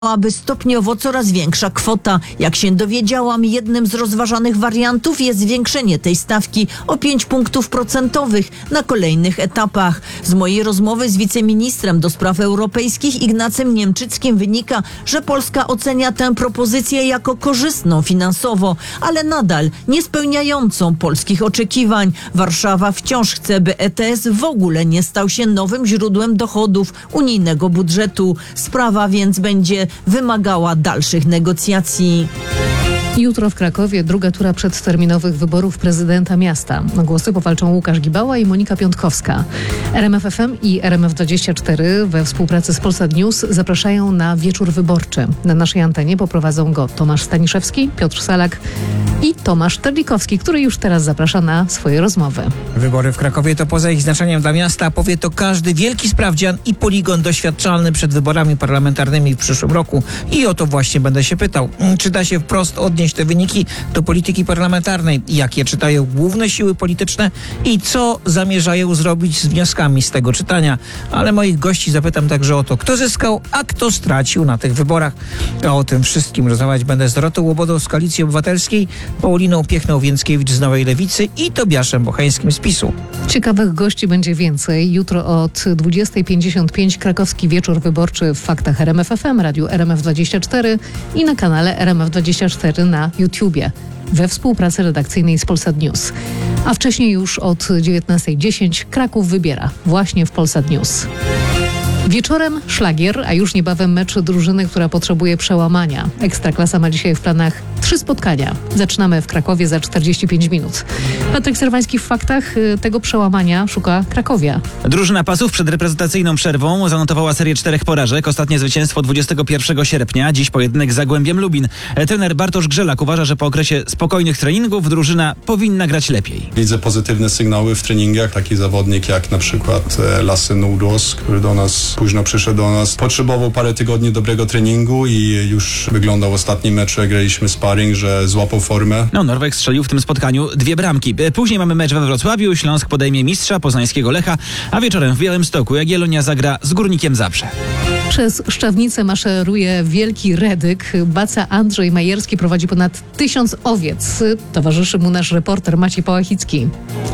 aby stopniowo coraz większa kwota. Jak się dowiedziałam, jednym z rozważanych wariantów jest zwiększenie tej stawki o 5 punktów procentowych na kolejnych etapach. Z mojej rozmowy z wiceministrem do spraw europejskich Ignacym Niemczyckim wynika, że Polska ocenia tę propozycję jako korzystną finansowo, ale nadal nie spełniającą polskich oczekiwań. Warszawa wciąż chce, by ETS w ogóle nie stał się nowym źródłem dochodów unijnego budżetu. Sprawa więc będzie wymagała dalszych negocjacji. Jutro w Krakowie druga tura przedterminowych wyborów prezydenta miasta. Na głosy powalczą Łukasz Gibała i Monika Piątkowska. RMF FM i RMF24 we współpracy z Polsat News zapraszają na wieczór wyborczy. Na naszej antenie poprowadzą go Tomasz Staniszewski, Piotr Salak i Tomasz Terlikowski, który już teraz zaprasza na swoje rozmowy. Wybory w Krakowie to poza ich znaczeniem dla miasta, powie to każdy wielki sprawdzian i poligon doświadczalny przed wyborami parlamentarnymi w przyszłym roku. I o to właśnie będę się pytał. Czy da się wprost odnieść te wyniki do polityki parlamentarnej? Jakie czytają główne siły polityczne i co zamierzają zrobić z wnioskami z tego czytania? Ale moich gości zapytam także o to, kto zyskał, a kto stracił na tych wyborach. A o tym wszystkim rozmawiać będę z Dorotą Łobodą z Koalicji Obywatelskiej, Pauliną Piechną-Więckiewicz z Nowej Lewicy i Tobiaszem Bocheńskim z PiS-u. Ciekawych gości będzie więcej. Jutro od 20:55 krakowski wieczór wyborczy w Faktach RMF FM, radiu RMF24 i na kanale RMF24 na YouTubie we współpracy redakcyjnej z Polsat News. A wcześniej już od 19:10 Kraków wybiera właśnie w Polsat News. Wieczorem szlagier, a już niebawem mecz drużyny, która potrzebuje przełamania. Ekstraklasa ma dzisiaj w planach 3 spotkania. Zaczynamy w Krakowie za 45 minut. Patryk Serwański w Faktach tego przełamania szuka Krakowia. Drużyna Pasów przed reprezentacyjną przerwą zanotowała serię 4 porażek. Ostatnie zwycięstwo 21 sierpnia. Dziś pojedynek z Zagłębiem Lubin. Trener Bartosz Grzelak uważa, że po okresie spokojnych treningów drużyna powinna grać lepiej. Widzę pozytywne sygnały w treningach. Taki zawodnik jak na przykład Lasse Nordås, który późno przyszedł do nas. Potrzebował parę tygodni dobrego treningu i już wyglądał ostatni mecz, jak graliśmy sparring, że złapał formę. Norweg strzelił w tym spotkaniu 2 bramki. Później mamy mecz we Wrocławiu. Śląsk podejmie mistrza poznańskiego Lecha, a wieczorem w Białymstoku Jagiellonia zagra z Górnikiem Zabrze. Przez Szczawnicę maszeruje wielki redyk. Baca Andrzej Majerski prowadzi ponad 1000 owiec. Towarzyszy mu nasz reporter Maciej Pałachicki.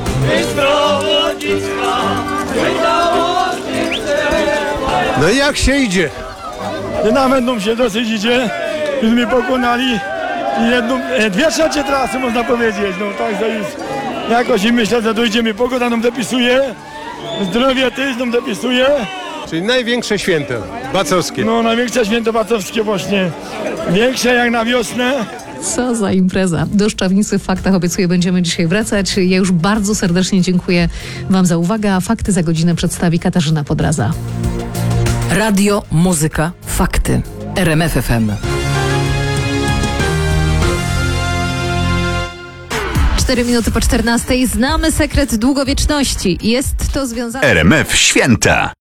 No i jak się idzie? Nawet nam się dosyć idzie. Już mnie pokonali. Dwie trzecie trasy można powiedzieć. No także już jakoś i myślę, że dojdziemy. Pogoda nam dopisuje. Zdrowie też nam dopisuje. Czyli największe święto bacowskie. No największe święto bacowskie właśnie. Większe jak na wiosnę. Co za impreza. Do Szczawnicy w Faktach obiecuję będziemy dzisiaj wracać. Ja już bardzo serdecznie dziękuję Wam za uwagę, a fakty za godzinę przedstawi Katarzyna Podraza. Radio, muzyka, fakty. RMF FM. 4 minuty po 14:00. Znamy sekret długowieczności. Jest to związane... RMF Święta.